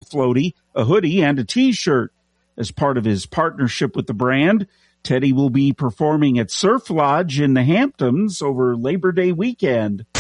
floaty, a hoodie, and a t-shirt. As part of his partnership with the brand, Teddy will be performing at Surf Lodge in the Hamptons over Labor Day weekend.